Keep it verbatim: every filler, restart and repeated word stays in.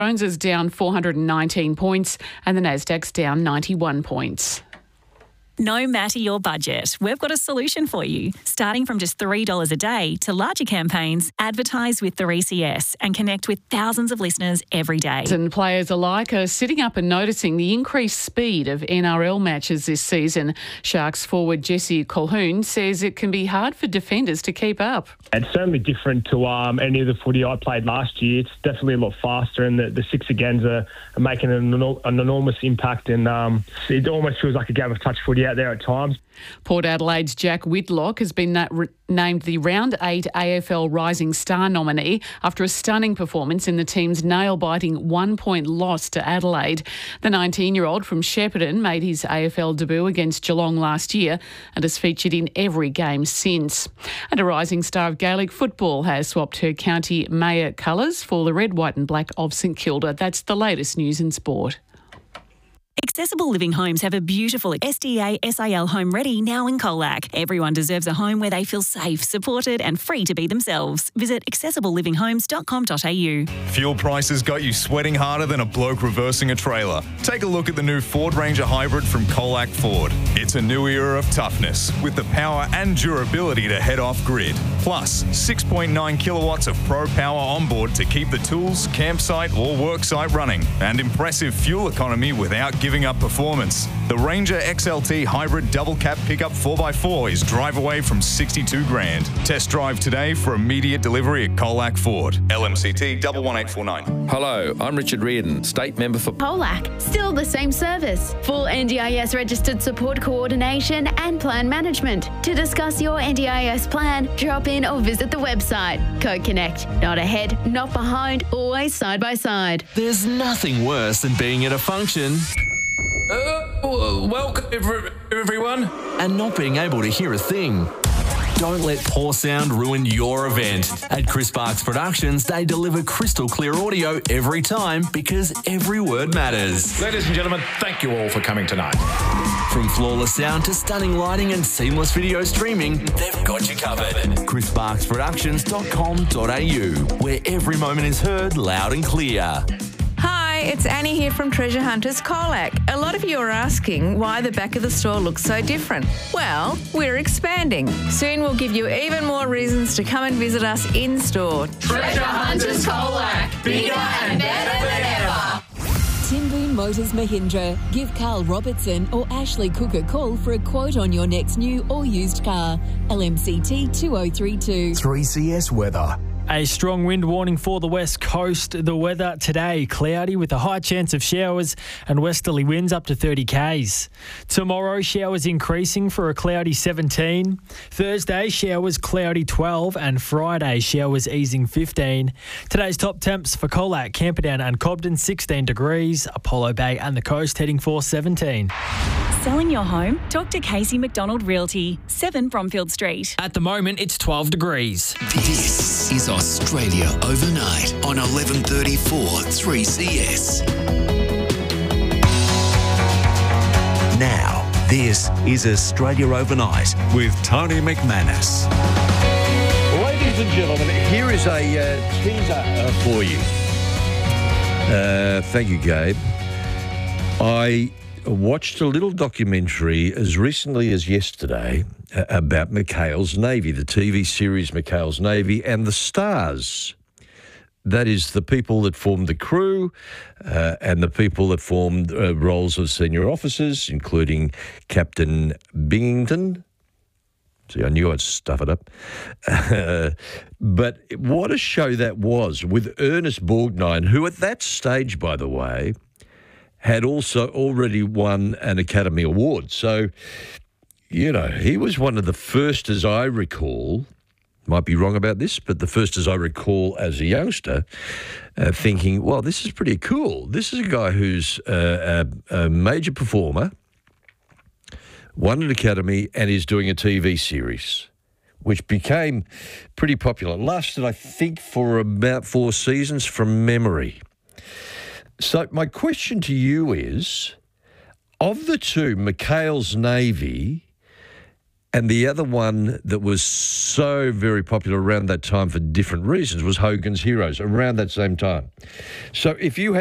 Jones is down four hundred nineteen points and the Nasdaq's down ninety-one points. No matter your budget, we've got a solution for you. Starting from just three dollars a day to larger campaigns, advertise with three C S and connect with thousands of listeners every day. And players alike are sitting up and noticing the increased speed of N R L matches this season. Sharks forward Jesse Colquhoun says it can be hard for defenders to keep up. It's certainly different to um, any of the footy I played last year. It's definitely a lot faster, and the, the six agains are, are making an, an enormous impact, and um, it almost feels like a game of touch footy out there at times. Port Adelaide's Jack Whitlock has been na- re- named the Round eight A F L Rising Star nominee after a stunning performance in the team's nail-biting one-point loss to Adelaide. The nineteen-year-old from Shepparton made his A F L debut against Geelong last year and has featured in every game since. And a rising star of Gaelic football has swapped her county mayor colours for the red, white and black of St Kilda. That's the latest news in sport. Accessible Living Homes have a beautiful S D A S I L home ready now in Colac. Everyone deserves a home where they feel safe, supported and free to be themselves. Visit accessible living homes dot com dot a u. Fuel prices got you sweating harder than a bloke reversing a trailer. Take a look at the new Ford Ranger Hybrid from Colac Ford. It's a new era of toughness with the power and durability to head off grid. Plus, six point nine kilowatts of pro power onboard to keep the tools, campsite or worksite running. And impressive fuel economy without giving up performance. The Ranger X L T Hybrid Double Cab Pickup four by four is drive away from sixty-two grand. Test drive today for immediate delivery at Colac Ford. L M C T one one eight four nine. Hello, I'm Richard Reardon, State Member for Colac. Still the same service. Full N D I S registered support coordination and plan management. To discuss your N D I S plan, drop in or visit the website. Code Connect. Not ahead, not behind, always side by side. There's nothing worse than being at a function Uh, welcome, everyone. and not being able to hear a thing. Don't let poor sound ruin your event. At Chris Parks Productions, they deliver crystal clear audio every time because every word matters. Ladies and gentlemen, thank you all for coming tonight. From flawless sound to stunning lighting and seamless video streaming, they've got you covered. chris parks productions dot com dot a u, where every moment is heard loud and clear. Hi, it's Annie here from Treasure Hunters Colac. A lot of you are asking why the back of the store looks so different. Well, we're expanding. Soon we'll give you even more reasons to come and visit us in store. Treasure Hunters Colac, bigger and better than ever. Timboon Motors Mahindra. Give Carl Robertson or Ashley Cook a call for a quote on your next new or used car. L M C T two oh three two. three C S weather. A strong wind warning for the west coast. The weather today, cloudy with a high chance of showers and westerly winds up to thirty kays. Tomorrow, showers increasing for a cloudy seventeen. Thursday, showers cloudy twelve and Friday, showers easing fifteen. Today's top temps for Colac, Camperdown and Cobden, sixteen degrees. Apollo Bay and the coast heading for seventeen. Selling your home? Talk to Casey McDonald Realty, seven Bromfield Street. At the moment, it's twelve degrees. This is Australia Overnight on eleven thirty-four three C S. Now, this is Australia Overnight with Tony McManus. Ladies and gentlemen, here is a uh, teaser uh, for you. Uh, thank you, Gabe. I watched a little documentary as recently as yesterday uh, about McHale's Navy, the T V series McHale's Navy, and the stars. That is the people that formed the crew uh, and the people that formed uh, roles of senior officers, including Captain Binghamton. See, I knew I'd stuff it up. Uh, but what a show that was with Ernest Borgnine, who at that stage, by the way, had also already won an Academy Award. So, you know, he was one of the first, as I recall, might be wrong about this, but the first, as I recall, as a youngster, uh, thinking, well, this is pretty cool. This is a guy who's uh, a, a major performer, won an Academy, and is doing a T V series, which became pretty popular. Lasted, I think, for about four seasons from memory. So my question to you is, of the two, McHale's Navy And the other one that was so very popular around that time for different reasons was Hogan's Heroes, around that same time. So if you had